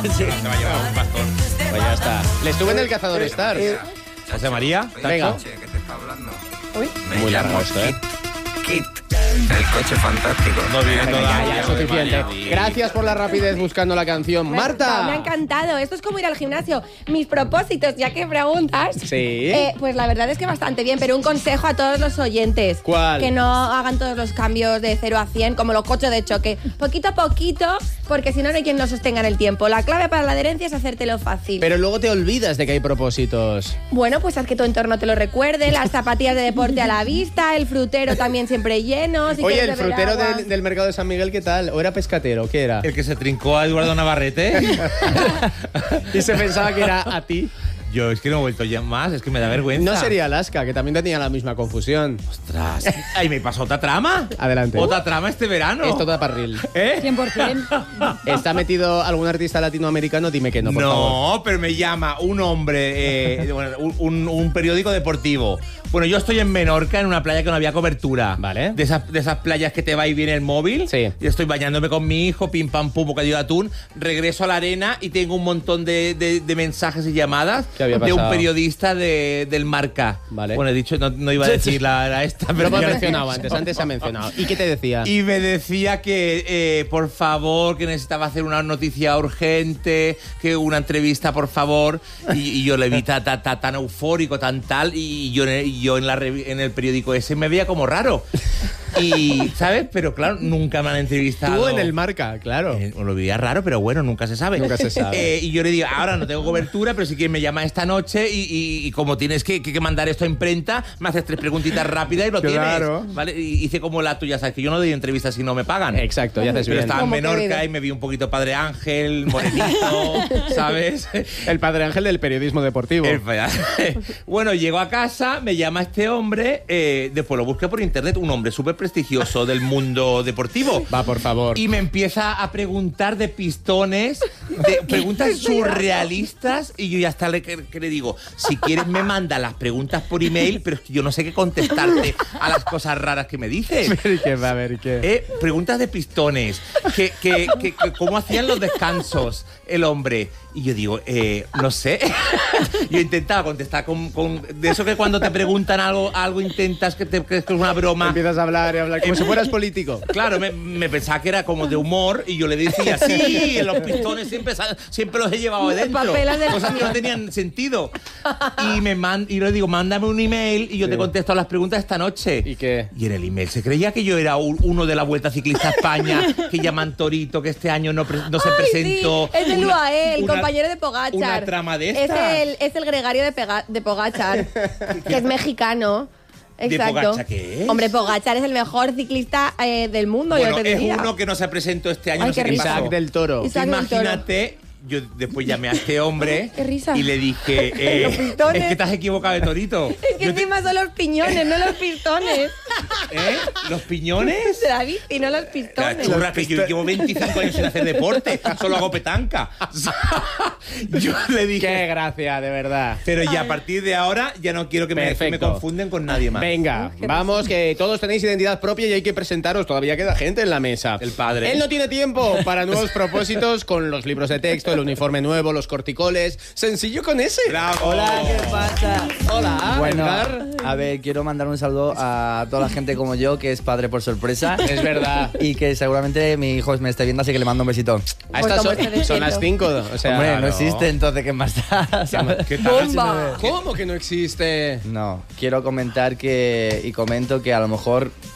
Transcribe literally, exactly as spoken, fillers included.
Sí. Se va a llevar un bastón. Pues ya está. Le estuve en el Cazador Stars. José María, venga. ¿Qué te está hablando? Uy. Muy largo esto, ¿eh? Kit. El coche fantástico. No viene Venga, todavía. ya, ya, suficiente. Gracias por la rapidez buscando la canción. Me ha gustado, ¡Marta! Me ha encantado. Esto es como ir al gimnasio. Mis propósitos, ya que preguntas. Sí. Eh, pues la verdad es que bastante bien, pero un consejo a todos los oyentes. ¿Cuál? Que no hagan todos los cambios de cero a cien, como los coches de choque. Poquito a poquito, porque si no, no hay quien lo sostenga en el tiempo. La clave para la adherencia es hacértelo fácil. Pero luego te olvidas de que hay propósitos. Bueno, pues haz que tu entorno te lo recuerde. Las zapatillas de deporte a la vista, el frutero también siempre lleno. Si Oye, quieres el beber frutero agua. del, del mercado de San Miguel, ¿qué tal? ¿O era pescatero? ¿Qué era? El que se trincó a Eduardo Navarrete. Y se pensaba que era a ti. Yo es que no he vuelto ya más, es que me da vergüenza. No sería Alaska, que también tenía la misma confusión. Ostras. Ay, me pasó otra trama. Adelante. Otra trama este verano. Es todo parril. ¿Eh? cien por ciento. ¿Está metido algún artista latinoamericano? Dime que no, por no, favor. pero me llama un hombre, eh, bueno, un, un- un periódico deportivo. Bueno, yo estoy en Menorca, en una playa que no había cobertura. Vale. De esas, de esas playas que te va y viene el móvil. Sí. Y estoy bañándome con mi hijo, pim pam pum, bocadillo de atún. Regreso a la arena y tengo un montón de, de- de mensajes y llamadas ¿Qué había de un pasado? periodista de, del Marca. Vale. Bueno, he dicho, no, no iba a decir la, la esta, Pero pero me ha ya- mencionado antes, antes se ha mencionado. ¿Y qué te decía? Y me decía que, eh, por favor, que necesitaba hacer una noticia urgente, que una entrevista, por favor. Y, y yo le vi ta, ta, ta, tan eufórico, tan tal, y yo, en- y yo en, la, revi- en el periódico ese me veía como raro. Y, ¿sabes? Pero claro, nunca me han entrevistado. Tú en el Marca, claro. Eh, lo veía raro, pero bueno, nunca se sabe. Nunca se sabe. Eh, y yo le digo, ahora no tengo cobertura, pero si quieres me llama esta noche y, y- y como tienes que, que- que mandar esto a imprenta, me haces tres preguntitas rápidas y lo Claro. tienes. ¿Vale? Y hice como la tuya, sabes que yo no doy entrevistas si no me pagan. Exacto, ya haces Pero bien. estaba en Como Menorca querido. y me vi un poquito Padre Ángel, morenito, ¿sabes? El padre Ángel del periodismo deportivo. El pa- Bueno, llego a casa, me llama este hombre, eh, después lo busqué por internet, un hombre súper prestigioso del mundo deportivo. Va, por favor. Y me empieza a preguntar de pistones, de preguntas surrealistas, y yo ya hasta le, que, que le digo, si quieres me manda las preguntas por email, pero es que yo no sé qué contestarte a las cosas raras que me dices. A ver qué va, a ver qué. Eh, preguntas de pistones, que, que, que- que cómo hacían los descansos el hombre. Y yo digo, eh, no sé. Yo intentaba contestar con, con- de eso que cuando te preguntan algo, algo intentas que te crees que es una broma. Empiezas a hablar y hablar como si fueras político. Claro, me, me pensaba que era como de humor y yo le decía, sí, los pistones siempre, sa- siempre los he llevado de dentro. Papelas de Cosas que no tenían sentido. Y, me man- y le digo, mándame un email y yo te contesto a las preguntas esta noche. ¿Y qué? Y en el email se creía que yo era un- uno de la Vuelta Ciclista a España, que llaman Torito, que este año no, pre- no se Ay, presentó. sí, es el Una- U A E, el una- compañero de Pogachar. Una trama de Es estas. el, es el gregario de, Pega- de Pogachar, que es mexicano. Exacto. Pogachar qué es? Hombre, Pogachar es el mejor ciclista eh, del mundo, Bueno, yo te es diría. uno que no se presentó este año, Ay, no sé qué qué risa. pasó. Isaac del Toro. Isaac del Toro. Imagínate, yo después llamé a este hombre Qué risa. y le dije, eh, Los pistones. es que te has equivocado de Torito. Es que Yo te- encima son los piñones, no los pistones. ¿Eh? ¿Los piñones? De la bici, no los La pistones. churra, que yo llevo veinticinco años sin hacer deporte, solo hago petanca. Yo le dije, Qué gracia, de verdad. pero ya a partir de ahora ya no quiero que me, Perfecto. me confunden con nadie más. Venga, vamos, que todos tenéis identidad propia y hay que presentaros. Todavía queda gente en la mesa. El padre. Él no tiene tiempo para nuevos propósitos con los libros de texto, el uniforme nuevo, los corticoles. Sencillo con ese. Bravo. Hola, ¿qué pasa? Hola, Bueno, Edgar. a ver, quiero mandar un saludo a toda la gente como yo que es padre por sorpresa. Es verdad. Y que seguramente mi hijo me esté viendo, así que le mando un besito. A estas como son, este de son las cinco. O sea, Hombre, no claro. existe, entonces, ¿qué más da? ¿sabes? ¿Qué tal? ¡Bomba! ¿Cómo que no existe? No, quiero comentar que, y comento que a lo mejor